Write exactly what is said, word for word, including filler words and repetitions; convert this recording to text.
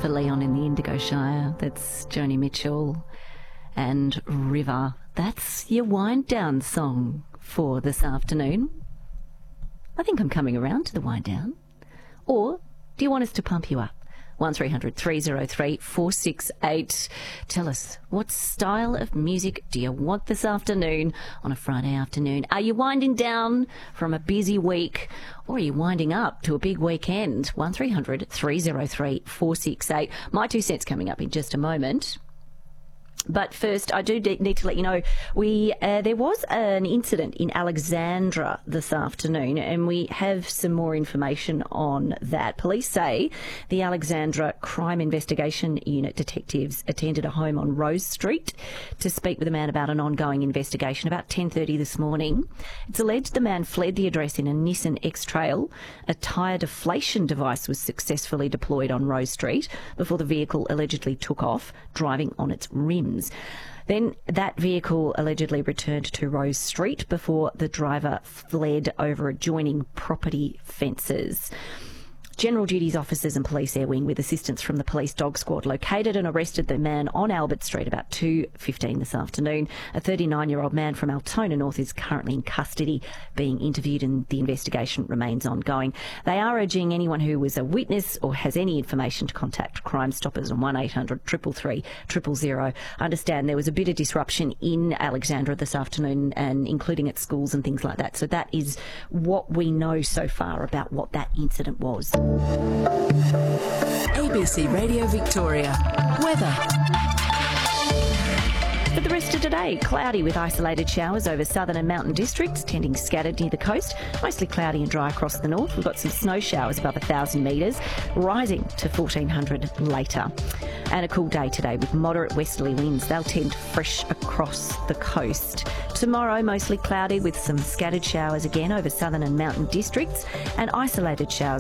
for Leon in the Indigo Shire. That's Joni Mitchell and River. That's your wind down song for this afternoon. I think I'm coming around to the wind down. Or do you want us to pump you up? one three hundred three oh three four six eight. Tell us, what style of music do you want this afternoon on a Friday afternoon? Are you winding down from a busy week, or are you winding up to a big weekend? one three hundred three oh three four six eight. My two cents coming up in just a moment. But first, I do need to let you know, we uh, there was an incident in Alexandra this afternoon, and we have some more information on that. Police say the Alexandra Crime Investigation Unit detectives attended a home on Rose Street to speak with a man about an ongoing investigation about ten thirty this morning. It's alleged the man fled the address in a Nissan X-Trail. A tyre deflation device was successfully deployed on Rose Street before the vehicle allegedly took off, driving on its rims. Then that vehicle allegedly returned to Rose Street before the driver fled over adjoining property fences. General Duties officers and Police Air Wing, with assistance from the Police Dog Squad, located and arrested the man on Albert Street about two fifteen this afternoon. A thirty-nine-year-old man from Altona North is currently in custody, being interviewed, and the investigation remains ongoing. They are urging anyone who was a witness or has any information to contact Crime Stoppers on one eight hundred three three three zero zero. I understand there was a bit of disruption in Alexandra this afternoon, and including at schools and things like that. So that is what we know so far about what that incident was. A B C Radio Victoria. Weather. For the rest of today, cloudy with isolated showers over southern and mountain districts, tending scattered near the coast. Mostly cloudy and dry across the north. We've got some snow showers above one thousand metres, rising to fourteen hundred later. And a cool day today with moderate westerly winds. They'll tend fresh across the coast. Tomorrow, mostly cloudy with some scattered showers again over southern and mountain districts, and isolated showers